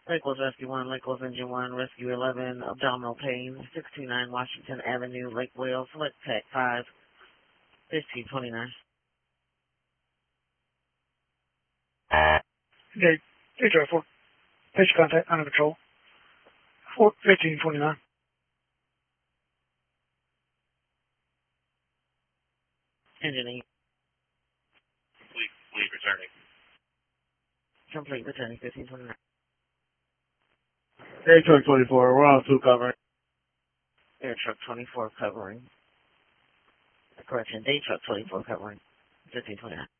Lake Wales Rescue 1, Lake Wales Engine 1, Rescue 11, abdominal pain, 629 Washington Avenue, Lake Wales, select tech 5, 1529. Drive 4. Patient contact, under control. 1529. Engine 8. Complete returning. Complete returning, 1529. Air Truck 24, we're on 2 covering. Air Truck 24 covering. Correction, Day Truck 24 covering, 1529.